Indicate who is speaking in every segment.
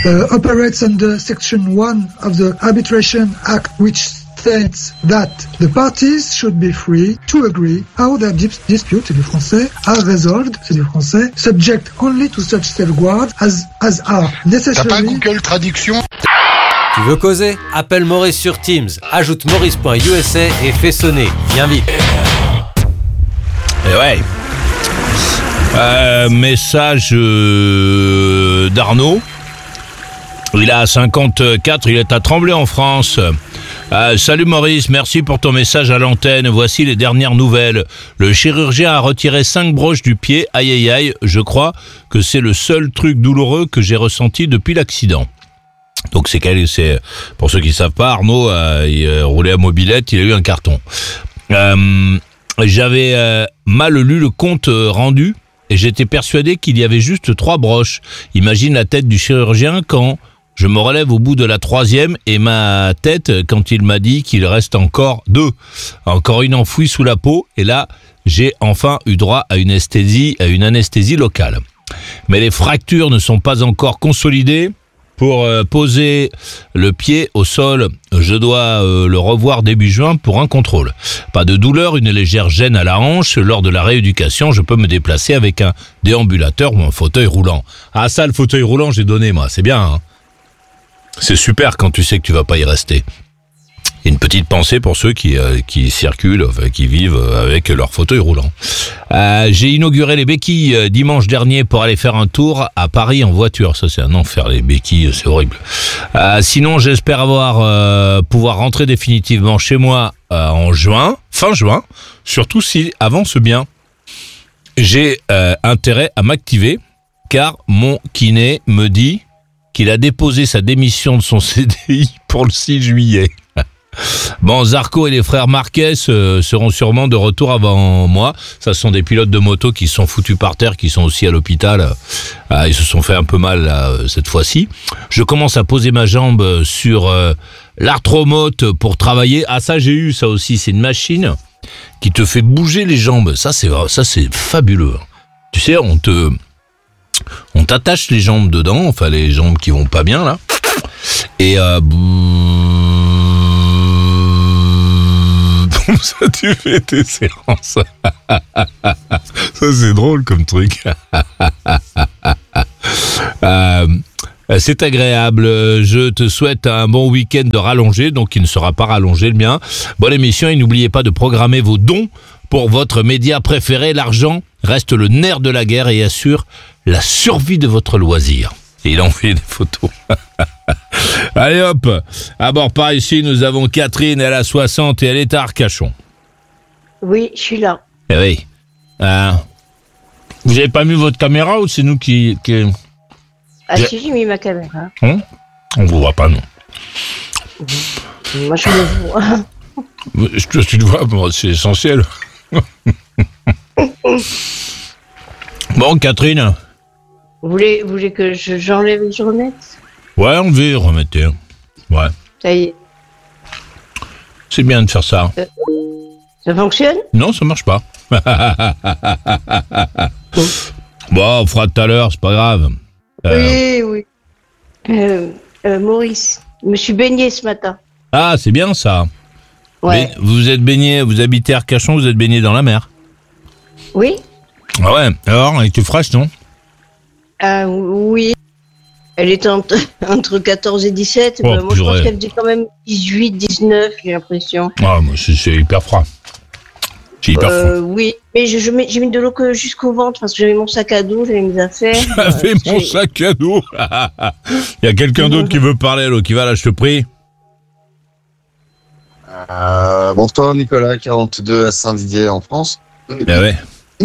Speaker 1: operates under Section 1 of the Arbitration Act, which states that the parties should be free to agree how their dispute, c'est du français, are resolved, c'est du français, subject only to such safeguards as are necessary.
Speaker 2: T'as pas Google Traduction?
Speaker 3: Tu veux causer? Appelle Maurice sur Teams, ajoute maurice.usa et fais sonner. Viens vite.
Speaker 4: Et ouais. Message d'Arnaud. Il a 54, il est à Tremblay en France. Salut Maurice, merci pour ton message à l'antenne. Voici les dernières nouvelles. Le chirurgien a retiré 5 broches du pied. Aïe aïe aïe, je crois que c'est le seul truc douloureux que j'ai ressenti depuis l'accident. Donc c'est pour ceux qui savent pas, Arnaud il roulait à mobilette, il a eu un carton. J'avais mal lu le compte rendu et j'étais persuadé qu'il y avait juste 3 broches. Imagine la tête du chirurgien quand je me relève au bout de la 3e et ma tête quand il m'a dit qu'il reste encore 2. Encore une enfouie sous la peau et là, j'ai enfin eu droit à une anesthésie locale. Mais les fractures ne sont pas encore consolidées. Pour poser le pied au sol, je dois le revoir début juin pour un contrôle. Pas de douleur, une légère gêne à la hanche. Lors de la rééducation, je peux me déplacer avec un déambulateur ou un fauteuil roulant. Ah ça, le fauteuil roulant, j'ai donné moi, c'est bien. Hein, c'est super quand tu sais que tu vas pas y rester. Et une petite pensée pour ceux qui circulent, qui vivent avec leur fauteuil roulant. J'ai inauguré les béquilles dimanche dernier pour aller faire un tour à Paris en voiture. Ça, c'est un enfer, les béquilles, c'est horrible. Sinon, j'espère pouvoir rentrer définitivement chez moi en fin juin, surtout si avance bien. J'ai intérêt à m'activer, car mon kiné me dit qu'il a déposé sa démission de son CDI pour le 6 juillet. Bon, Zarco et les frères Marquez seront sûrement de retour avant moi. Ça, ce sont des pilotes de moto qui se sont foutus par terre, qui sont aussi à l'hôpital. Ils se sont fait un peu mal là, cette fois-ci. Je commence à poser ma jambe sur l'arthromote pour travailler. Ah, ça, j'ai eu ça aussi. C'est une machine qui te fait bouger les jambes. Ça, c'est fabuleux. Tu sais, on t'attache les jambes dedans, enfin les jambes qui vont pas bien là. Et ça tu fais tes séances. Ça c'est drôle comme truc. C'est agréable. Je te souhaite un bon week-end de rallongé, donc il ne sera pas rallongé le mien. Bonne émission et n'oubliez pas de programmer vos dons pour votre média préféré. L'argent reste le nerf de la guerre et assure la survie de votre loisir. Et il a envoyé des photos. Allez hop, à bord par ici, nous avons Catherine, elle a 60 et elle est à Arcachon.
Speaker 5: Oui, je suis là.
Speaker 4: Eh oui. Vous avez pas mis votre caméra ou c'est nous qui...
Speaker 5: Ah si, j'ai mis ma caméra.
Speaker 4: On vous voit pas, non.
Speaker 5: Moi, je me vois.
Speaker 4: Tu te vois, bon, c'est essentiel. Bon, Catherine.
Speaker 5: Vous voulez que j'enlève et je remette?
Speaker 4: Ouais, enlevez, remettez. Ouais.
Speaker 5: Ça y est.
Speaker 4: C'est bien de faire ça.
Speaker 5: Ça fonctionne?
Speaker 4: Non, ça marche pas. Bon, on fera tout à l'heure, c'est pas grave.
Speaker 5: Oui. Maurice, je me suis baigné ce matin.
Speaker 4: Ah, c'est bien ça.
Speaker 5: Ouais.
Speaker 4: Mais vous êtes baigné, vous habitez à Arcachon, vous êtes baigné dans la mer.
Speaker 5: Oui.
Speaker 4: Ah ouais, alors, elle était fraîche, non?
Speaker 5: Oui. Elle était entre 14 et 17. Moi, je pense qu'elle faisait quand même 18, 19, j'ai l'impression.
Speaker 4: Ah, moi, c'est hyper froid. C'est hyper froid.
Speaker 5: Oui, mais j'ai mis de l'eau jusqu'au ventre parce que j'avais mon sac à dos, j'avais mes affaires.
Speaker 4: J'avais mon sac à dos. Il y a quelqu'un d'autre qui veut parler, là, qui va là, je te prie.
Speaker 6: Bonsoir Nicolas, 42 à Saint-Didier en France.
Speaker 4: Ah ouais.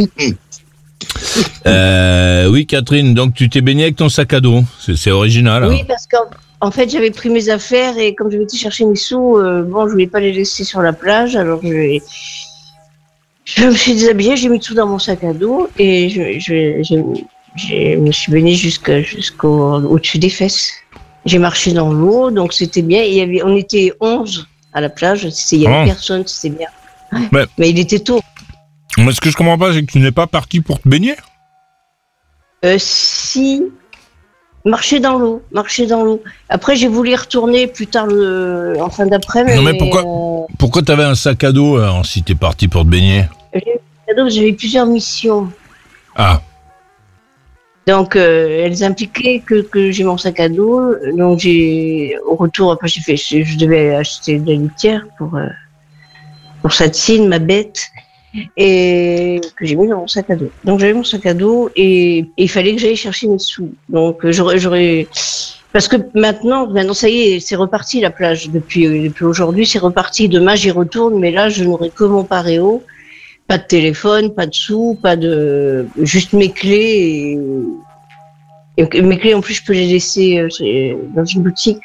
Speaker 4: Oui, Catherine, donc tu t'es baigné avec ton sac à dos. C'est original.
Speaker 5: Oui,
Speaker 4: hein.
Speaker 5: parce qu'en fait, j'avais pris mes affaires et comme je m'étais chercher mes sous, je voulais pas les laisser sur la plage, alors je me suis déshabillée, j'ai mis tout dans mon sac à dos et je me suis baignée au-dessus des fesses. J'ai marché dans l'eau, donc c'était bien. On était 11 à la plage, il y avait personne, c'était bien. Mais il était tôt.
Speaker 4: Mais ce que je comprends pas, c'est que tu n'es pas parti pour te baigner.
Speaker 5: Si. Marcher dans l'eau. Après, j'ai voulu y retourner plus tard en fin d'après-midi.
Speaker 4: Non, mais pourquoi t'avais un sac à dos alors, si t'es parti pour te baigner?
Speaker 5: J'avais plusieurs missions.
Speaker 4: Ah.
Speaker 5: Donc, elles impliquaient que j'ai mon sac à dos. Donc, au retour, après, je devais acheter de la litière pour Satine, ma bête, et que j'ai mis dans mon sac à dos. Donc, j'avais mon sac à dos et il fallait que j'aille chercher mes sous. Donc, parce que maintenant, ça y est, c'est reparti la plage. Depuis aujourd'hui, c'est reparti. Demain, j'y retourne, mais là, je n'aurai que mon paréo. Pas de téléphone, pas de sous, juste mes clés. Et mes clés, en plus, je peux les laisser dans une boutique.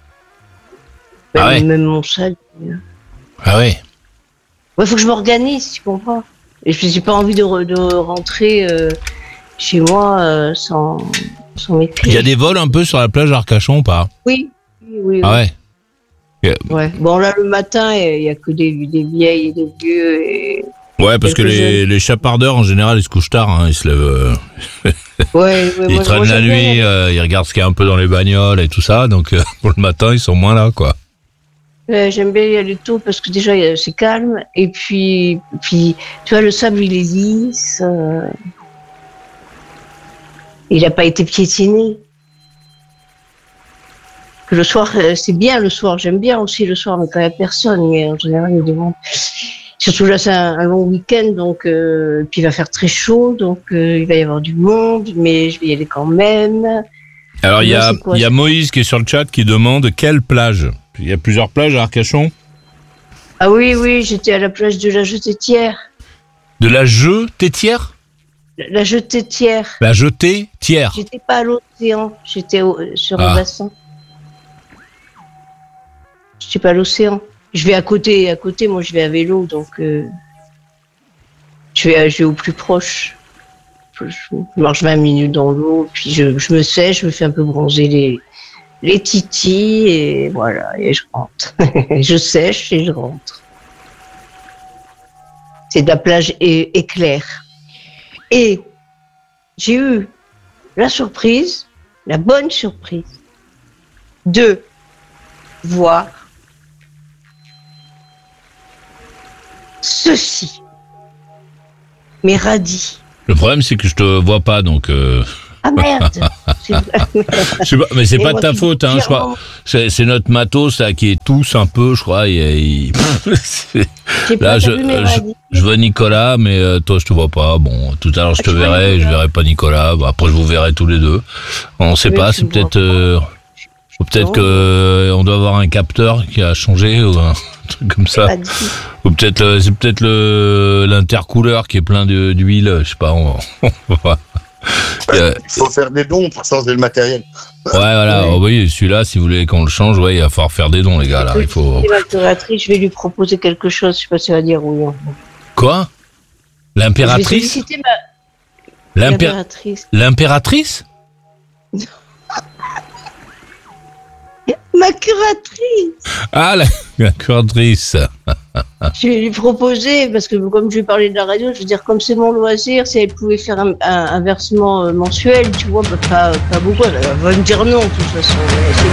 Speaker 5: Même mon sac.
Speaker 4: Ah ouais.
Speaker 5: Ouais, faut que je m'organise, tu comprends. Et je n'ai pas envie de rentrer chez moi sans mes clés.
Speaker 4: Il y a des vols un peu sur la plage d'Arcachon ou pas?
Speaker 5: Oui.
Speaker 4: Ah ouais.
Speaker 5: Ouais. Bon, là, le matin, il n'y a que des vieilles et des vieux.
Speaker 4: Ouais, parce que les chapardeurs, en général, ils se couchent tard, hein, ils se lèvent... ils traînent la nuit, ils regardent ce qu'il y a un peu dans les bagnoles et tout ça, donc pour le matin, ils sont moins là, quoi.
Speaker 5: J'aime bien y aller tôt parce que déjà, c'est calme, et puis, tu vois, le sable, il est lisse, il n'a pas été piétiné. Le soir, c'est bien le soir, j'aime bien aussi le soir, mais quand il n'y a personne, mais en général, il y a des gens... Surtout là, c'est un long week-end, donc puis il va faire très chaud, donc il va y avoir du monde, mais je vais y aller quand même.
Speaker 4: Alors il y a Moïse qui est sur le chat qui demande quelle plage. Il y a plusieurs plages à Arcachon.
Speaker 5: Ah oui, j'étais à la plage de la Jetée-Tière.
Speaker 4: De la Jetée-Tière?
Speaker 5: La Jetée-Tière.
Speaker 4: La Jetée-Tière.
Speaker 5: J'étais pas à l'océan, j'étais sur le bassin. J'étais pas à l'océan. Je vais à côté, moi je vais à vélo, donc je vais au plus proche. Je marche 20 minutes dans l'eau, puis je me sèche, je me fais un peu bronzer les titis, et voilà, et je rentre. Je sèche et je rentre. C'est de la plage éclair. Et j'ai eu la bonne surprise, de voir ceci, mes radis.
Speaker 4: Le problème, c'est que je te vois pas, donc...
Speaker 5: Ah merde.
Speaker 4: Mais c'est pas de ta faute, hein, je crois. C'est notre matos là qui est tous un peu, je crois. Là, je vois Nicolas, mais toi, je te vois pas. Bon, tout à l'heure, je te verrai, je verrai pas Nicolas. Bon, après, je vous verrai tous les deux. On sait pas, c'est peut-être... Peut-être qu'on doit avoir un capteur qui a changé ou un truc comme ça. Ou peut-être c'est peut-être l'intercouleur qui est plein d'huile, je sais pas. On va...
Speaker 6: Il faut faire des dons pour changer le matériel.
Speaker 4: Ouais, voilà. Ouais. Oh, oui, celui-là, si vous voulez qu'on le change, ouais, il va falloir faire des dons, les gars. Là, il faut.
Speaker 5: L'impératrice, je vais lui proposer quelque chose. Je sais pas si elle va dire oui.
Speaker 4: Quoi? L'impératrice?
Speaker 5: Je vais solliciter l'impératrice.
Speaker 4: L'impératrice?
Speaker 5: Ma curatrice.
Speaker 4: Ah, la curatrice.
Speaker 5: Je vais lui proposer, parce que comme je lui parlais de la radio, je veux dire, comme c'est mon loisir, si elle pouvait faire un versement mensuel, tu vois, pas beaucoup, elle va me dire non, de toute façon.